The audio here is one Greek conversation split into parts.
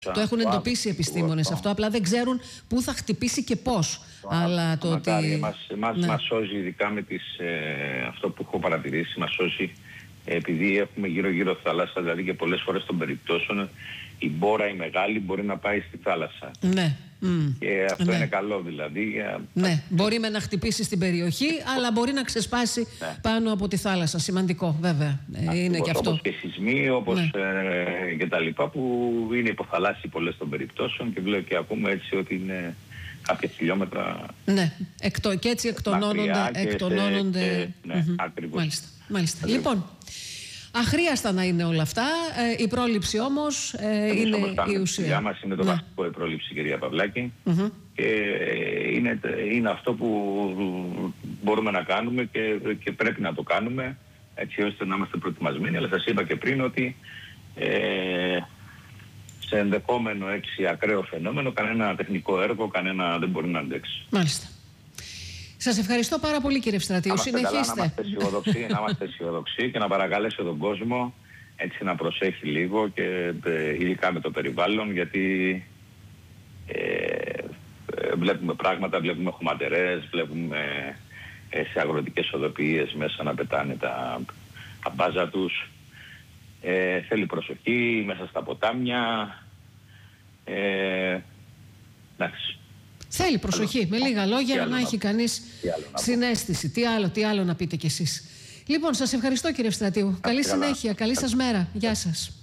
Το έχουν εντοπίσει οι επιστήμονες αυτό, απλά δεν ξέρουν πού θα χτυπήσει και πώς. Αλλά το ότι... Μας σώζει, ειδικά με αυτό που έχω παρατηρήσει, μας σώζει επειδή έχουμε γύρω-γύρω θάλασσα, δηλαδή και πολλές φορές των περιπτώσεων η μπόρα η μεγάλη μπορεί να πάει στη θάλασσα. Ναι. Και αυτό είναι καλό δηλαδή. Ναι, μπορεί να χτυπήσει στην περιοχή, αλλά μπορεί να ξεσπάσει πάνω από τη θάλασσα. Σημαντικό, βέβαια. Είναι και αυτό. Όπως και σεισμοί, όπως και τα λοιπά, που είναι υποθαλάσσιοι πολλές των περιπτώσεων και βλέπω και ακούμε έτσι ότι είναι κάποια χιλιόμετρα. Ναι, και έτσι εκτονώνονται. Ναι, ακριβώς. Μάλιστα. Λοιπόν, αχρίαστα να είναι όλα αυτά. Η πρόληψη όμως είναι η ουσία. Η δουλειά μας είναι το βασικό, η πρόληψη, κυρία Παυλάκη. Και είναι αυτό που μπορούμε να κάνουμε και πρέπει να το κάνουμε, έτσι ώστε να είμαστε προετοιμασμένοι. Αλλά σας είπα και πριν ότι σε ενδεχόμενο ακραίο φαινόμενο, κανένα τεχνικό έργο, κανένα δεν μπορεί να αντέξει. Μάλιστα. Σας ευχαριστώ πάρα πολύ, κύριε Ευστρατείου. Συνεχίστε. Να είμαστε αισιοδοξοί και να παρακαλέσω τον κόσμο έτσι να προσέχει λίγο, και ειδικά με το περιβάλλον, γιατί βλέπουμε πράγματα, βλέπουμε χωματερές, βλέπουμε σε αγροτικές οδοποιίες μέσα να πετάνε τα μπάζα τους. Θέλει προσοχή μέσα στα ποτάμια. Εντάξει. Θέλει προσοχή, με λίγα λόγια, να έχει κανείς συναίσθηση. Τι άλλο να πείτε κι εσείς. Λοιπόν, σας ευχαριστώ, κύριε Ευστρατείου. Καλή συνέχεια, καλή σας μέρα. Γεια σας.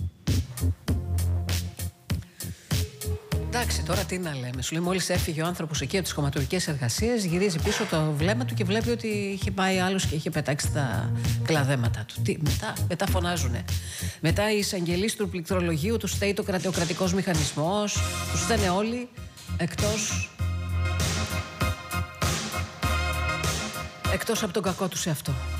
Εντάξει, τώρα τι να λέμε. Σου λέει, μόλις έφυγε ο άνθρωπος εκεί από τις χωματουργικές εργασίες, γυρίζει πίσω το βλέμμα του και βλέπει ότι είχε πάει άλλος και είχε πετάξει τα κλαδέματα του. Μετά φωνάζουνε. Μετά οι εισαγγελείς του πληκτρολογίου, τους φταίει ο κρατικός μηχανισμός, τους φταίνε όλοι, εκτός από τον κακό τους εαυτό.